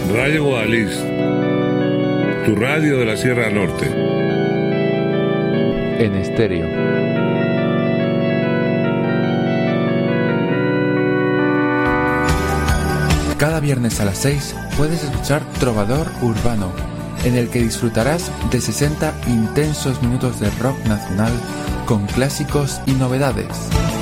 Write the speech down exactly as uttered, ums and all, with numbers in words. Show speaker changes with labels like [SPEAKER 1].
[SPEAKER 1] Radio Guadalix, tu radio de la Sierra Norte.
[SPEAKER 2] En estéreo. Cada viernes a las seis puedes escuchar Trovador Urbano, en el que disfrutarás de sesenta intensos minutos de rock nacional con clásicos y novedades.